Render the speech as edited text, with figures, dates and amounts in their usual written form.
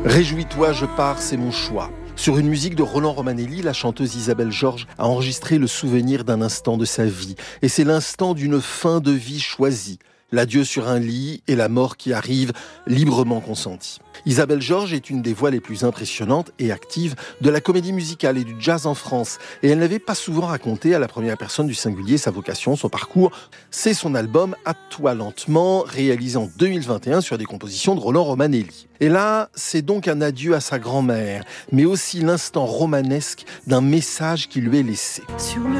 Réjouis-toi, je pars, c'est mon choix. Sur une musique de Roland Romanelli, la chanteuse Isabelle Georges a enregistré le souvenir d'un instant de sa vie. Et c'est l'instant d'une fin de vie choisie. L'adieu sur un lit et la mort qui arrive, librement consentie. Isabelle Georges est une des voix les plus impressionnantes et actives de la comédie musicale et du jazz en France. Et elle n'avait pas souvent raconté à la première personne du singulier sa vocation, son parcours. C'est son album « À toi lentement », réalisé en 2021 sur des compositions de Roland Romanelli. Et là, c'est donc un adieu à sa grand-mère, mais aussi l'instant romanesque d'un message qui lui est laissé. Sur